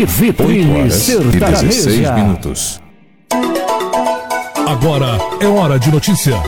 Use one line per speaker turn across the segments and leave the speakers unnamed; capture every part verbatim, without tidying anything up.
Vitrine Sertaneja.
minutos.
Agora é hora de notícias.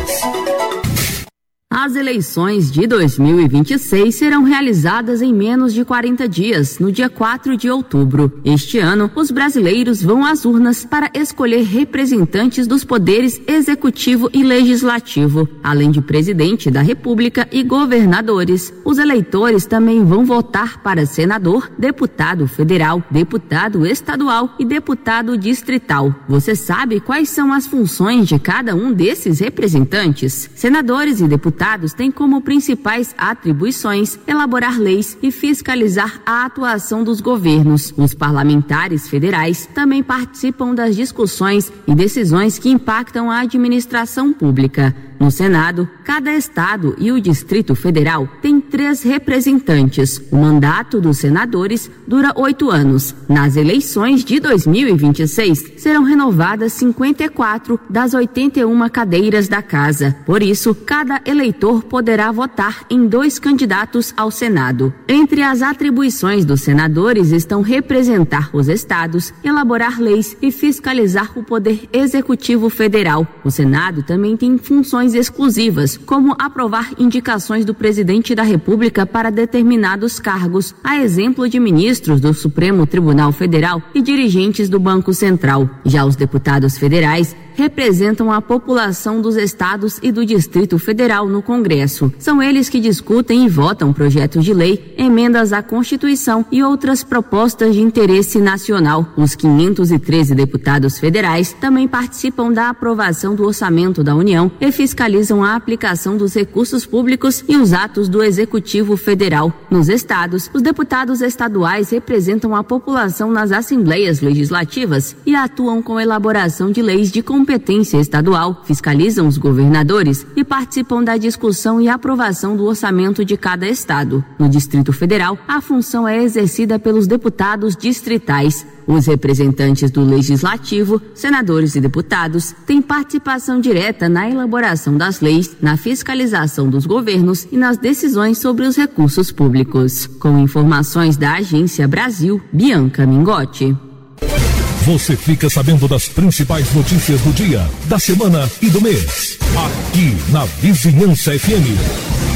As eleições de dois mil e vinte e seis serão realizadas em menos de quarenta dias, no dia quatro de outubro. Este ano, os brasileiros vão às urnas para escolher representantes dos poderes executivo e legislativo, além de presidente da República e governadores. Os eleitores também vão votar para senador, deputado federal, deputado estadual e deputado distrital. Você sabe quais são as funções de cada um desses representantes? Senadores e deputados têm como principais atribuições elaborar leis e fiscalizar a atuação dos governos. Os parlamentares federais também participam das discussões e decisões que impactam a administração pública. No Senado, cada estado e o Distrito Federal tem três representantes. O mandato dos senadores dura oito anos. Nas eleições de dois mil e vinte e seis, serão renovadas cinquenta e quatro das oitenta e uma cadeiras da casa. Por isso, cada eleitor poderá votar em dois candidatos ao Senado. Entre as atribuições dos senadores estão representar os estados, elaborar leis e fiscalizar o poder executivo federal. O Senado também tem funções exclusivas, como aprovar indicações do presidente da República para determinados cargos, a exemplo de ministros do Supremo Tribunal Federal e dirigentes do Banco Central. Já os deputados federais representam a população dos estados e do Distrito Federal no Congresso. São eles que discutem e votam projetos de lei, emendas à Constituição e outras propostas de interesse nacional. Os quinhentos e treze deputados federais também participam da aprovação do orçamento da União e fiscalizam a aplicação dos recursos públicos e os atos do Executivo Federal. Nos estados, os deputados estaduais representam a população nas assembleias legislativas e atuam com a elaboração de leis de competência estadual, fiscalizam os governadores e participam da discussão e aprovação do orçamento de cada estado. No Distrito Federal, a função é exercida pelos deputados distritais. Os representantes do Legislativo, senadores e deputados, têm participação direta na elaboração das leis, na fiscalização dos governos e nas decisões sobre os recursos públicos. Com informações da Agência Brasil, Bianca Mingotti.
Você fica sabendo das principais notícias do dia, da semana e do mês. Aqui na Vizinhança F M.